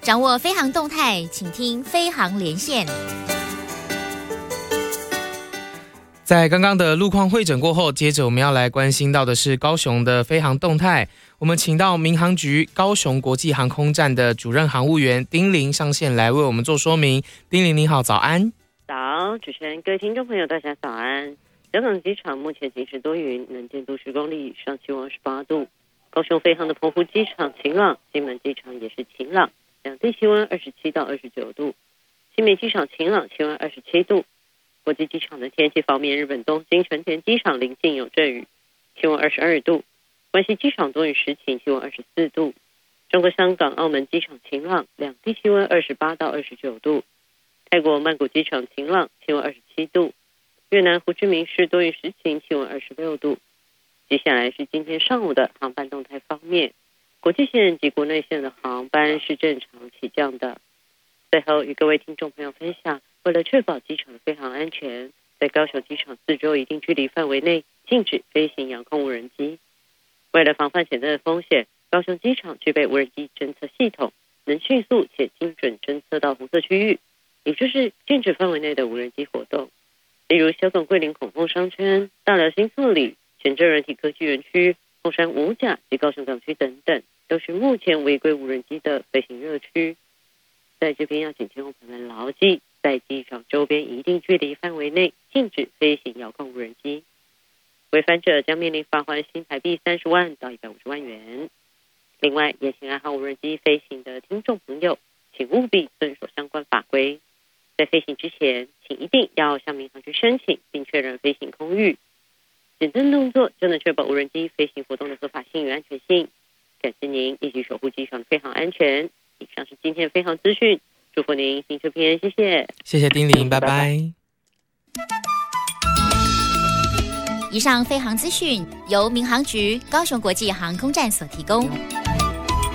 掌握飞航动态，请听飞航连线。 在刚刚的路况会诊过后，接着我们要来关心到的是高雄的飞航动态。我们请到民航局高雄国际航空站的主任航务员丁玲上线来为我们做说明。丁玲你好，早安。 早，主持人，各位听众朋友，大家早安。小港机场目前晴时多云，能见度10公里以上，气温28度。高雄飞航的澎湖机场晴朗，金门机场也是晴朗，两地气温27到29度。新美机场晴朗，气温27度。国际机场的天气方面，日本东京成田机场临近有阵雨，气温22度；关西机场多云时晴，气温24度；中国香港、澳门机场晴朗，两地气温28到29度；泰国曼谷机场晴朗，气温27度；越南胡志明市多云时晴，气温26度。接下来是今天上午的航班动态方面，国际线及国内线的航班是正常起降的。最后与各位听众朋友分享，为了确保机场的飞航安全，在高雄机场4周一定距离范围内禁止飞行遥控无人机。为了防范潜在的风险，高雄机场具备无人机侦测系统，能迅速且精准侦测到红色区域，也就是禁止范围内的无人机活动。例如小港桂林孔凤商圈、大寮新厝里、前镇软体科技园区、凤山五甲及高雄港区等等，都是目前违规无人机的飞行热区。在这边要请听众朋友们牢记，在机场周边一定距离范围内禁止飞行遥控无人机，违反者将面临罚锾新台币30万到150万元。另外，也请爱好无人机飞行的听众朋友，请务必遵守相关法规。在飞行之前，请一定要向民航局申请，并确认飞行空域。简单动作就能确保无人机飞行活动的合法性与安全性。感谢您一起守护机场的飞航安全。以上是今天的飞航资讯，祝福您行车平安，谢谢。 谢谢丁玲，拜拜。 以上飞航资讯由民航局高雄国际航空站所提供。